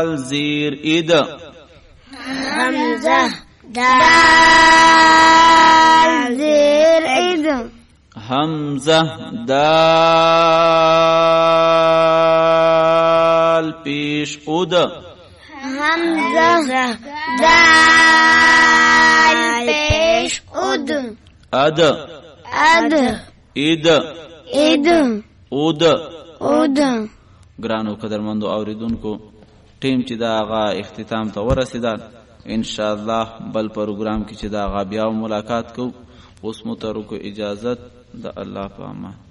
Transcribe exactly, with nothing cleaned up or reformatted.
زیر اید همزه دال زیر اید همزه دال پیش اود همزه دال پیش اود اد اد اید اید اود اود. ګرانو قدرمندو اوریدونکو ټیم چې دا هغه اختتام ته ورسېدل ان شاء الله بل پروګرام کې چې دا هغه بیا ملاقات کوو اوس مو ته رکو اجازت د الله په امان.